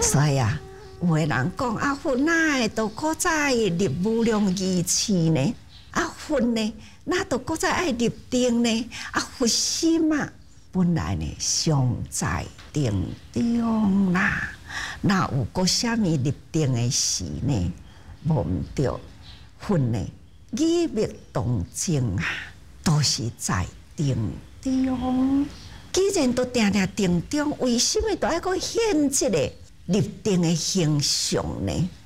所以啊，有的人讲啊，佛哪会都搁再入无量义气呢？啊，佛呢，那都搁再爱入定呢？啊，佛心啊，本来呢常在定中啦，哪有搁虾米入定的事呢？无毋对，佛呢语密动静啊，都是在定中。既然都定定定中，为什么都爱搁显这个入定的形象呢？